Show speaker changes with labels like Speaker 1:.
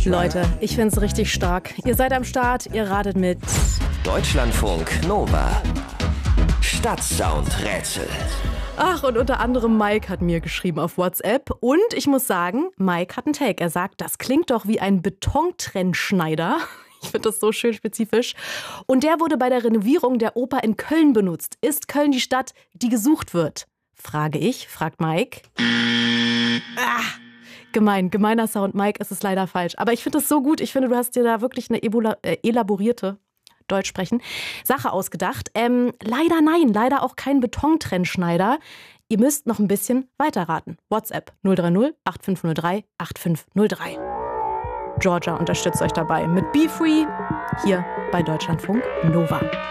Speaker 1: Leute, ich find's richtig stark. Ihr seid am Start, ihr ratet mit
Speaker 2: Deutschlandfunk Nova. Stadtsound-Rätsel.
Speaker 1: Ach, und unter anderem Mike hat mir geschrieben auf WhatsApp. Und ich muss sagen, Mike hat einen Take. Er sagt, das klingt doch wie ein Betontrennschneider. Ich finde das so schön spezifisch. Und der wurde bei der Renovierung der Oper in Köln benutzt. Ist Köln die Stadt, die gesucht wird? Frage ich, fragt Mike. Gemeiner Sound, Mike, es ist leider falsch. Aber ich finde das so gut. Ich finde, du hast dir da wirklich eine elaborierte Deutsch sprechen, Sache ausgedacht. Leider nein, leider auch kein Betontrennschneider. Ihr müsst noch ein bisschen weiterraten. WhatsApp 030 8503 8503. Georgia unterstützt euch dabei mit Be Free hier bei Deutschlandfunk Nova.